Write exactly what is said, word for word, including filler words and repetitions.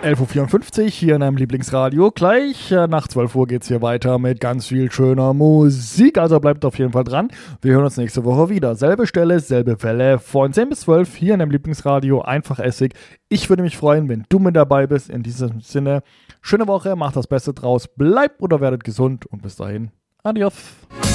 elf Uhr vierundfünfzig hier in einem Lieblingsradio. Gleich äh, nach zwölf Uhr geht es hier weiter mit ganz viel schöner Musik. Also bleibt auf jeden Fall dran. Wir hören uns nächste Woche wieder. Selbe Stelle, selbe Welle. Von zehn bis zwölf hier in einem Lieblingsradio. Einfach Essig. Ich würde mich freuen, wenn du mit dabei bist. In diesem Sinne, schöne Woche. Macht das Beste draus. Bleibt oder werdet gesund. Und bis dahin, adios.